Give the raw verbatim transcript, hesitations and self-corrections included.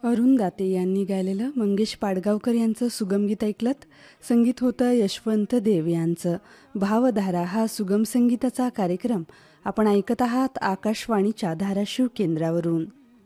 अरुण दाते यांनी गायलेलं मंगेश पाडगावकर यांचं सुगम गीत ऐकलत. संगीत होतं यशवंत देव यांचं. भावधारा हा सुगम संगीताचा कार्यक्रम आपण ऐकत आहात आकाशवाणीच्या धाराशिव केंद्रावरून.